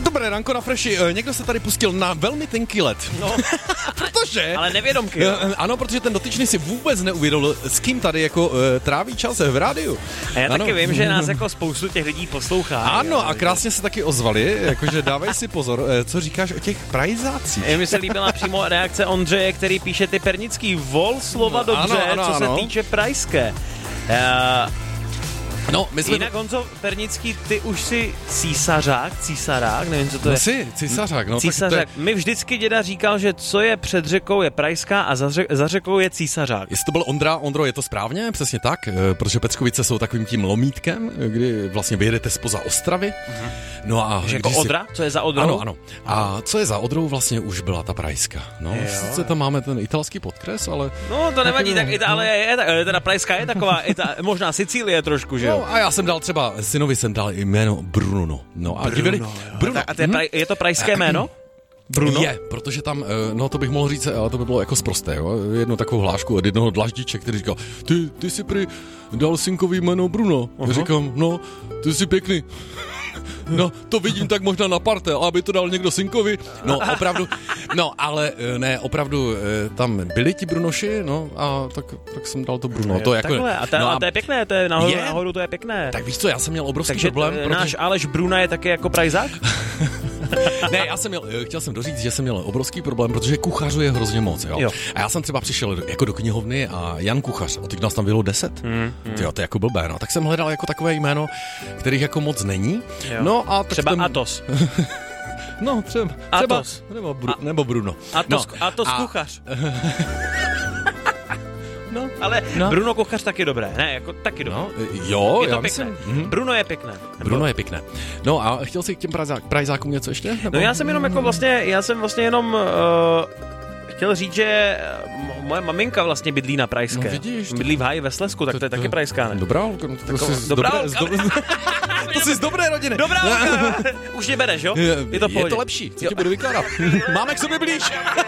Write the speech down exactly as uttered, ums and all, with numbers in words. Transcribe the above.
Dobré ranko na Freši. Někdo se tady pustil na velmi tenký led. No, protože... ale nevědomky. Jo? Ano, protože ten dotyčný si vůbec neuvědomil, s kým tady jako uh, tráví čas v rádiu. A já ano. taky vím, že nás jako spoustu těch lidí poslouchá. Ano, jo, a krásně se taky ozvali, jakože dávej si pozor, co říkáš o těch prajzácích. Mně se líbila přímo reakce Ondřeje, který píše ty pernický vol slova dobře, ano, ano, co ano. se týče prajské. Uh, No, my jsme Jinak, to... Honzo Pernický, ty už si císařák, císarák, nevím, co to no je. jsi, císařák, no. Císařák. Je... Mi vždycky děda říkal, že co je před řekou je prajská a za, řek, za řekou je císařák. Jestli to byl Ondra, Ondro, je to správně? Přesně tak, protože Peckovice jsou takovým tím lomítkem, kdy vlastně vyjedete spoza Ostravy. Uh-huh. No a... Takže jako si... Odra? Co je za Odrou? Ano, ano. A co je za Odrou vlastně už byla ta prajská. No, jo. Sice tam máme ten italský podkres, ale... No, to nevadí, tak Itálie je, je, teda prajská je taková, Ita, možná Sicílie trošku, že jo? No, a já jsem dal třeba synovi jsem dal jméno Bruno. No a Bruno, divili, Bruno. A, a to je, praj, je to prajské jméno? Bruno? Je, protože tam, no to bych mohl říct, ale to by bylo jako sprosté, jo. Jednu takovou hlášku od jednoho dlaždiče, který říkal, ty, ty si prý dal synkovi jméno Bruno. Uh-huh. Já říkám, no, ty jsi pěkný. No, to vidím tak možná na parte, aby to dal někdo synkovi. No, opravdu, no, ale ne, opravdu, tam byli ti Brunoši, no, a tak, tak jsem dal to Bruno. To jako, takhle, a, to, no a to je pěkné, to je nahoru, je? nahoru to je pěkné. Tak víš co, já jsem měl obrovský Takže problém. Takže protože... náš Aleš Bruna je taky jako prajzák? Ne, já jsem měl, chtěl jsem doříct, že jsem měl obrovský problém, protože kuchařů je hrozně moc, jo? Jo. A já jsem třeba přišel jako do knihovny a Jan Kuchař, a teď nás tam bylo deset. Mm, mm. Tyjo, to je jako blbé, no. Tak jsem hledal jako takové jméno, kterých jako moc není. Jo. No a tak třeba ten... Atos. No, třeba, třeba nebo, Bru, a, nebo Bruno. Atos, no, Atos a... Kuchař. No, ale no. Bruno Kuchař taky dobré, ne, jako taky dobré. No, jo, je to já pěkné. Myslím, mm. Bruno je pěkné. Bruno je pěkné. No a chtěl jsi k těm prajzák, prajzákům něco ještě? Nebo? No já jsem jenom jako vlastně, já jsem vlastně jenom uh, chtěl říct, že moje maminka vlastně bydlí na Prajské. No vidíš. Bydlí v Háji ve Slezsku, tak to, to je taky prajská, ne? Dobrá holka. No, to Taková, jsi dobrá dobré, holka. z do... To jsi z dobré rodiny. Dobrá holka. Už mě bereš, jo? Je to v pohodě. Je to lepší, co ti budu vykládat. Máme k sobě blíž.